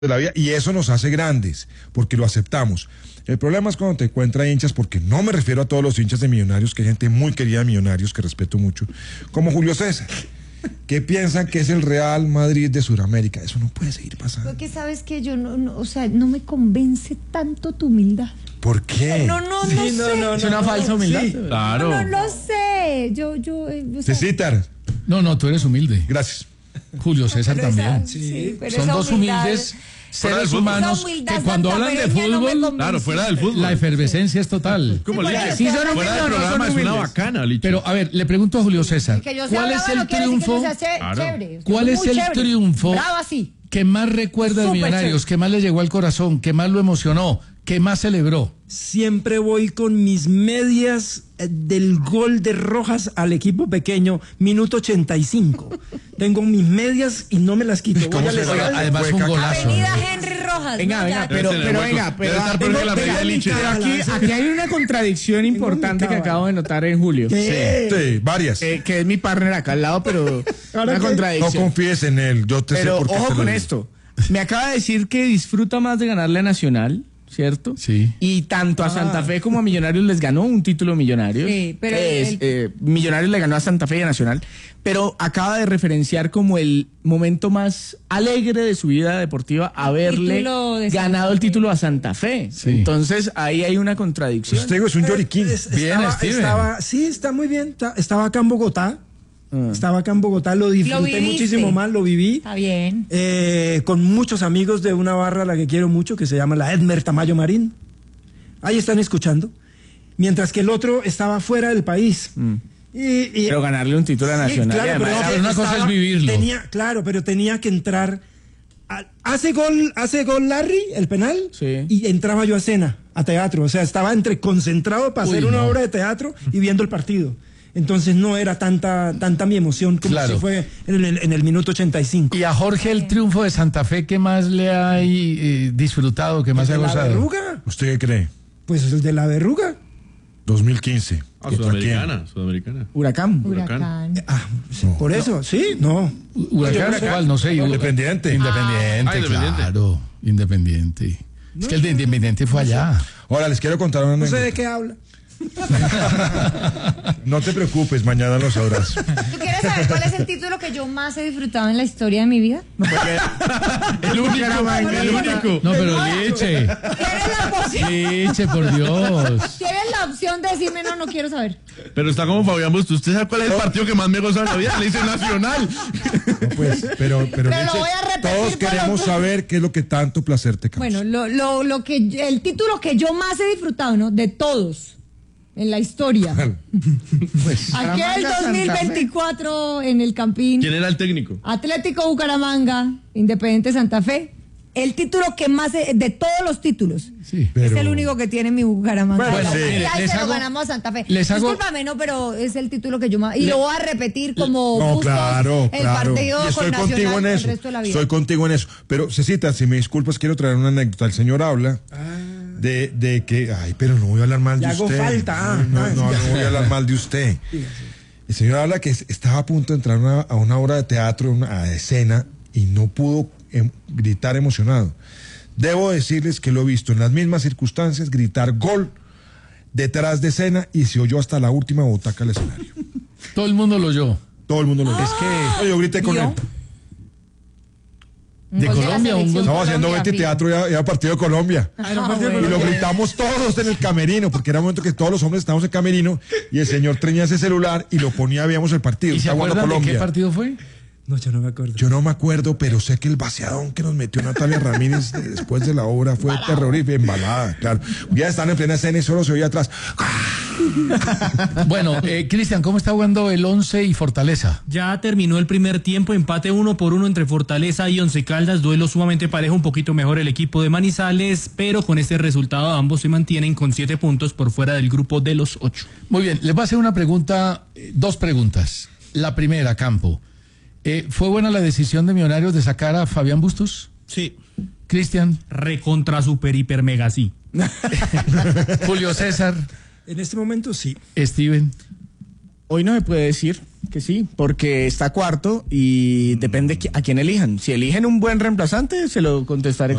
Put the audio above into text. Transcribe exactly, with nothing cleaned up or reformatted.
de la vida, y eso nos hace grandes, porque lo aceptamos. El problema es cuando te encuentras hinchas, porque no me refiero a todos los hinchas de Millonarios, que hay gente muy querida de Millonarios, que respeto mucho, como Julio César, que piensan que es el Real Madrid de Sudamérica. Eso no puede seguir pasando. Porque sabes que yo no, no, o sea, no me convence tanto tu humildad. ¿Por qué? No, no, no, Sí, sé. no, no, Es una no, falsa humildad. sí. Claro. No, no lo sé. Yo, yo, eh, o sea, Cecitar, No, no, tú eres humilde. gracias. Julio César pero esa- también. sí, pero Son esa dos humildad- humildes Fuera del seres fútbol. humanos esa humildad que cuando hablan de santafereña no me fútbol, convence. Claro, fuera del fútbol. la efervescencia es total. Como Sí, Licha. porque Sí, son fuera Fuera del humildes, no, no programa son es una humildes. bacana, Licha. Pero, a ver, le pregunto a Julio César, Que yo sea ¿cuál es brava el no quiere decir que triunfo yo sea ché- Claro. chévere. Yo ¿Cuál soy es muy el chévere. triunfo Brava, sí. que más recuerda de Súper Millonarios, chévere. que más le llegó al corazón, que más lo emocionó, que más celebró? Siempre voy con mis medias eh, del gol de Rojas al equipo pequeño, minuto ochenta y cinco. Tengo mis medias y no me las quito. Voy ¿Cómo al se estadio. llama? Además fue un golazo. Avenida ¿no? Henry Rojas. Venga, ¿no? venga, Ya- pero, Debe ser pero el venga, hueco. pero, Debe estar tengo- por la medida de tengo mi Licha. cara. pero aquí, aquí hay una contradicción importante que cábala. acabo de notar en Julio. ¿Qué? Sí, varias. Eh, que es mi partner acá al lado, pero Ahora una que- No contradicción. confíes en él, yo te Pero sé por qué ojo te lo con digo. esto. Me acaba de decir que disfruta más de ganarle a Nacional, ¿cierto? Sí. Y tanto a Santa Fe como a Millonarios les ganó un título Millonarios. Sí, pero Es, el- eh, Millonarios le ganó a Santa Fe y a Nacional. Pero acaba de referenciar como el momento más alegre de su vida deportiva haberle Título de Santa ganado el Fe. título a Santa Fe. Sí. Entonces ahí hay una contradicción. Pues te digo, es un lloriquín. Es- Bien, estaba, Steven. estaba- sí, está muy bien. Está- estaba acá en Bogotá. Ah. Estaba acá en Bogotá, lo disfruté viviste. muchísimo más, lo viví. Está bien. Eh, con muchos amigos de una barra a la que quiero mucho, que se llama la Edmer Tamayo Marín. Ahí están escuchando. Mientras que el otro estaba fuera del país. Y, y- Pero ganarle un título a Sí, Nacional. claro, y además- pero pero una cosa estaba- es vivirlo. Tenía, claro, pero tenía que entrar. a- hace gol, hace gol Larry, el penal, Sí. y entraba yo a escena, a teatro. O sea, estaba entre concentrado para Uy, hacer una no. obra de teatro y viendo el partido. Entonces no era tanta, tanta mi emoción como Claro. si fue en el, en el minuto ochenta y cinco. Y a Jorge el triunfo de Santa Fe, ¿qué más le ha eh, disfrutado, qué más ha ¿El de la gozado? verruga? ¿Usted qué cree? Pues el de la verruga. dos mil quince. Ah, ¿Contra quién? Sudamericana, Sudamericana. Huracán. Huracán. Ah, sí, por eso, sí, no. ¿Huracán cuál? No sé. Independiente. Independiente, Ah, Independiente. claro. Independiente. Es que el de Independiente fue allá. Ahora les quiero contar una No sé anécdota. de qué habla. No te preocupes, mañana lo sabrás. ¿Tú quieres saber cuál es el título que yo más he disfrutado en la historia de mi vida? El único, el único. No, pero Liche. ¿Tienes la opción, Liche, por Dios. tienes la opción de decirme no, no quiero saber? Pero está como Fabián Busto. ¿Usted sabe cuál es el partido que más me goza en la vida? Le dice Nacional. No, pues, pero, pero, Pero lo Nietzsche, voy a repetir todos por queremos los- saber qué es lo que tanto placer te causa. Bueno, lo, lo, lo que el título que yo más he disfrutado, ¿no? De todos en la historia. Pues, Aquel Bucaramanga, dos mil Santa Fe. veinticuatro en el Campín. ¿Quién era el técnico? Atlético Bucaramanga, Independiente Santa Fe. El título que más, he- de todos los títulos, Sí. Pero- es el único que tiene mi Bucaramanga. Bueno, Y sí, ahí les se lo hago- ganamos a Santa Fe. les hago- Discúlpame, no, pero es el título que yo más... Y lo voy a repetir como No, Bustos, claro, el claro. partido Y estoy con contigo Nacional en el eso. resto de la vida. Estoy contigo en eso. Pero, Cecita, si me disculpas, quiero traer una anécdota. El señor habla de, de que. Ay, pero no voy a hablar mal de Le hago usted. falta, ah, no, no, ah, no, ya. no voy a hablar mal de usted. El señor habla que es- estaba a punto de entrar a una, a una obra de teatro, una a escena, y no pudo em, gritar emocionado. Debo decirles que lo he visto en las mismas circunstancias, gritar gol detrás de escena y se oyó hasta la última butaca del escenario. Todo el mundo lo oyó. Todo el mundo lo Es que Yo grité con ¿Vio? él. Un de gol la Colombia, un selección gol. Estamos haciendo Colombia, Betty fijo. Teatro y era partido de Colombia. Ah, Y bueno. lo gritamos todos en el camerino, porque era un momento que todos los hombres estábamos en camerino y el señor tenía ese celular y lo ponía, veíamos el partido. ¿Y se Está jugando acuerdan de qué Colombia. partido fue? No, yo no me acuerdo. Yo no me acuerdo, pero sé que el vaciadón que nos metió Natalia Ramírez de- después de la obra fue terrorífico, embalada, claro. Ya están en plena escena y solo se oía atrás. Bueno, eh, Cristian, ¿cómo está jugando el Once y Fortaleza? Ya terminó el primer tiempo, empate uno por uno entre Fortaleza y Once Caldas, duelo sumamente parejo, un poquito mejor el equipo de Manizales, pero con este resultado ambos se mantienen con siete puntos por fuera del grupo de los ocho. Muy bien, les voy a hacer una pregunta, eh, dos preguntas. La primera, Campo. Eh, ¿Fue buena la decisión de Millonarios de sacar a Fabián Bustos? Sí. Cristian, Recontra super hiper mega sí. Julio César, En este momento sí. Steven. Hoy no se puede decir, que sí, porque está cuarto y depende qui- a quién elijan. Si eligen un buen reemplazante, se lo contestaré.